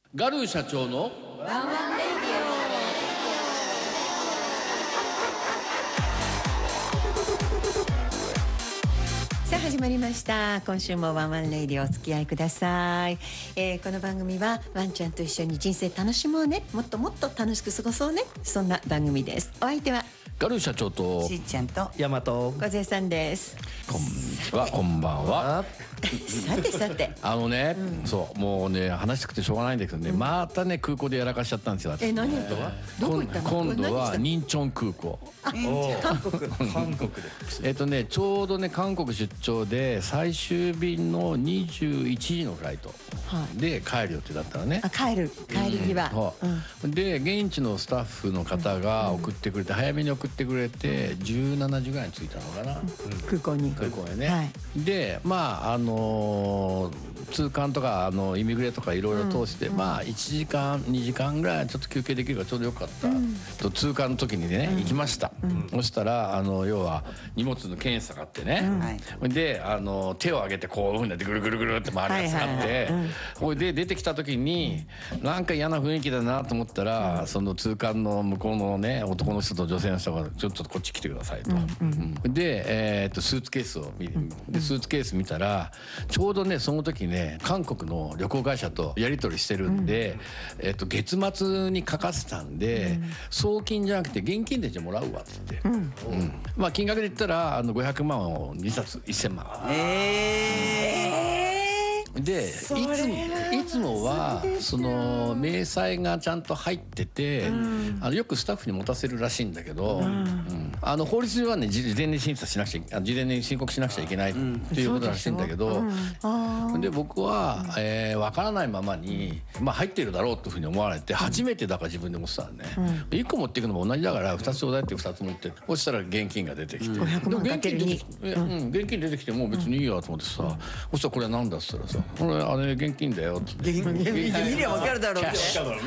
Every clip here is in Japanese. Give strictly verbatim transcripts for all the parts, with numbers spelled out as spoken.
ガルー社長のワンワンレディオ。さあ始まりました。今週もワンワンレイディオお付き合いください、えー、この番組はワンちゃんと一緒に人生楽しもうね、もっともっと楽しく過ごそうね、そんな番組です。お相手はガルー社長としーちゃんとヤマト小勢さんです。 こんにちは、こんばんは。 さてさてあのね、うん、そうもうね話したくてしょうがないんだけどね、うん、またね空港でやらかしちゃったんですよ。 え、何とはどこ行ったの？ 今度はニンチョン空港。 あ、韓国韓国でえっとねちょうどね韓国出張で最終便のにじゅういちじのフライトで帰る予定だったのね。 あ、帰る帰り際、 うん、で現地のスタッフの方が送ってくれて、早めに送ってくれてじゅうしちじぐらいに着いたのかな、うん、 空港に空港へね、 はい、 でまああのー、通関とかあのイミグレとかいろいろ通して、うん、まあいちじかんにじかんぐらいちょっと休憩できるからちょうどよかった、うん、と通関の時にね、うん、行きました、うん、そしたらあの要は荷物の検査があってね、うん、であの手を上げてこういうふうになってぐるぐるぐるって回るやつがあって、それで出てきた時になんか嫌な雰囲気だなと思ったら、うん、その通関の向こうのね男の人と女性の人がちょっとこっち来てくださいと、うんうん、で、えー、っとスーツケースを見でスーツケース見たらちょうどねその時ね韓国の旅行会社とやり取りしてるんで、うん、えー、っと月末にかかってたんで、うん、送金じゃなくて現金でじゃもらうわっつって、うんうん、まあ金額で言ったらあのごひゃくまんをにさつせんまん。えーでいつもいつもはその明細がちゃんと入ってて、うん、あのよくスタッフに持たせるらしいんだけど、うんうん、あの法律ではね事前に審査しなくちゃ事前に申告しなくちゃいけないっていうことらしいんだけど、うん、で僕は、えー、分からないままに、まあ、入ってるだろうというふうに思われて初めてだから自分で思ってたんで、ね、うん、いっこ持っていくのも同じだからふたつちょうだいってふたつ持ってそしたら現金が出てきて、うん、 ごひゃくまんかけるに、 うん、現金出てきてもう別にいいやと思ってさ、うん、そしたらこれは何だっつったらさこれあれ現金だよって。 現金見りゃ分かるだろうって。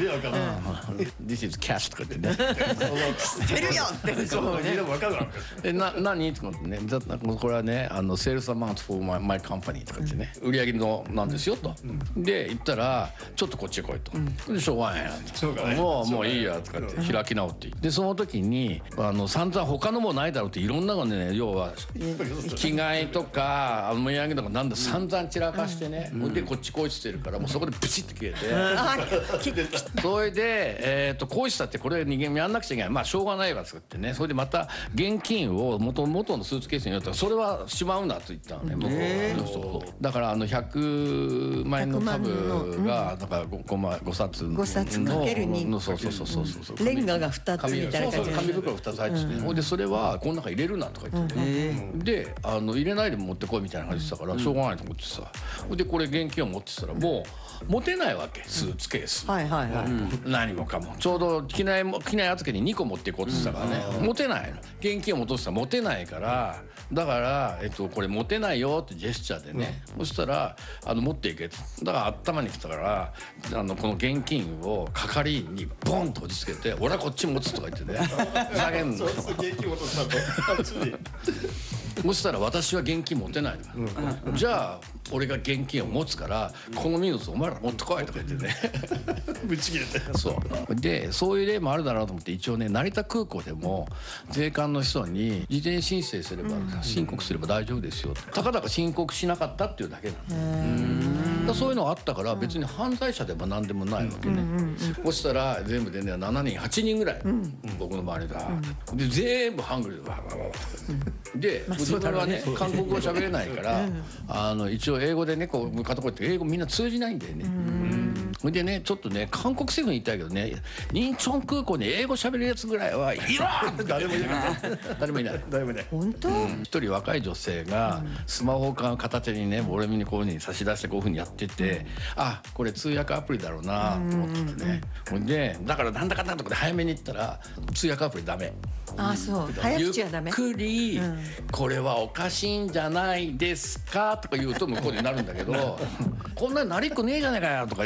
This is cash とか言ってね。 捨てるよって。そうね。 分かるわ。 えな何とかってね。だこれはねあの sales amount for my my company とか言ってね、売り上げのなんですよと。で言ったらちょっとこっちへ来いと。でしょうがないな。もうもういいやとかって開き直って。でその時にあの散々他のもないだろうっていろんなのね要は着替えとかお土産とかなんだ散々散らかしてね。でこっちこいしてるからもうそこでブチッと切れてそれで、えー、とこうしたってこれ人間やんなくちゃいけない、まあしょうがないわってってね、それでまた現金を元元のスーツケースに入れたらそれはしまうなと言ったのね、えー、だからあのひゃくまんえんの株がだから 5, 枚ごさつのごさつかけるにそうそうそうそうそうそうレンガがふたつみたいな感じで紙袋ふたつ入ってて、うん、でそれはこの中入れるなとか言ってて、うん、であの入れないで持ってこいみたいな感じでしたから、うん、しょうがないと思ってさ、でこれ現金を持ってたらもう持てないわけスーツケース、 はいはいはい、 うん、何もかもちょうど機内機内預けににこ持っていこうって言ってたからね、うん、持てないの現金を戻したら持てないからだから、えっと、これ持てないよってジェスチャーでね、うん、そしたらあの持っていけだから頭に来たからあのこの現金を係員にボンと押し付けて俺はこっち持つとか言ってねふざけんのそうそう現金戻したとそしたら私は現金持てないの、うん、じゃあ俺が現金を持つからこの荷物お前ら持ってこいとか言ってねぶち切れてそうでそういう例もあるだろうと思って一応ね成田空港でも税関の人に事前申請すれば、うん、申告すれば大丈夫ですよたかだか申告しなかったっていうだけなんだそういうのがあったから別に犯罪者でも何でもないわけね、うんうんうん、そしたら全部でねしちにんはちにんぐらい、うん、僕の周りが、うん、で全部ハングルでわわわわで自分はね韓国語喋れないからあの一応英語でねこう片言って英語みんな通じないんだよね。それでねちょっとね韓国政府に言いたいけどねニンチョン空港に英語喋るやつぐらいはいろって誰もいない誰もいない誰もいない本当、うん、 一人若い女性がスマホを片手にね俺にこういうふうに差し出してこういうふうにやってて、うん、あこれ通訳アプリだろうなと思っててね、うん、でだからなんだかんだとかで早めに行ったら通訳アプリダメ。 あそう早口はダメ。 ゆっくり、うん、これはおかしいんじゃないですかとか言うと向こうになるんだけどこんなになりっこねえじゃねえかよとかいう感じ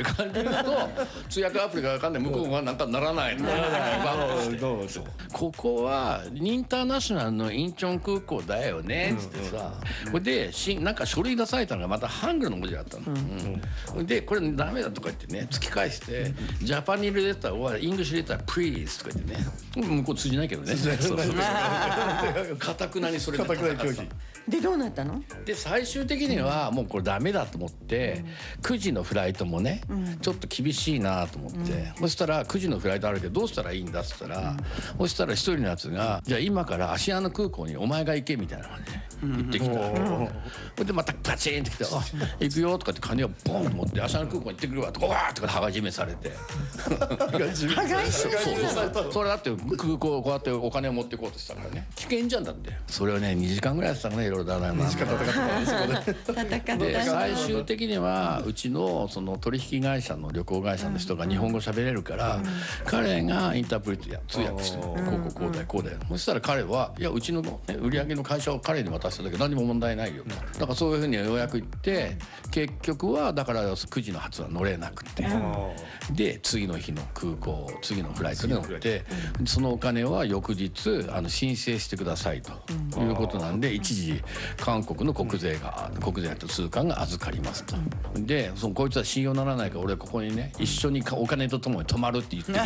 ると通訳アプリが分かんない向こうがなんかならないならないどうぞ。 ここはインターナショナルのインチョン空港だよねっつってさ、これでしなんか書類出されたのがまたハングルの文字だったの、うん、でこれダメだとか言ってね突き返して「ジャパニーズレターはイングリッシュレタープリーズ」とか言ってね、向こう通じないけどねかたくなにそれでかたくなに拒否。 でどうなったの？ で最終的にはもうこれダメだと思って、うん、くじのフライトもね、うん、ちょっと厳しいなと思って、うん、そしたらくじのフライトあるけどどうしたらいいんだっつったら、うん、そしたら一人のやつがじゃあ今から芦屋の空港にお前が行けみたいな感じで言ってきた、うん、それでまたバチンってきて「あ行くよ」とかって金をボンと持って芦屋の空港に行ってくるわとかわーっとか羽交い締めされて羽交い締めそうそれだって空港こうやってお金を持っていこうとしたからね危険じゃんだってそれをねにじかんぐらいやってたかねいろいろだなにじかん戦ってで最終的にはうちのその取引会社の旅行会社の人が日本語喋れるから彼がインタープリや通訳してこうこうこうだよこうだよそしたら彼はいやうちの、ね、売り上げの会社を彼に渡しただけど何も問題ないよとだからそういうふうにようやく言って結局はだからくじの発は乗れなくてで次の日の空港次のフライトで乗ってそのお金は翌日あの申請してくださいということなんで一時韓国の国税が国税と通関が預かりますとでそのこいつは信用ならないから俺ここにね一緒にお金とともに泊まるって言ってき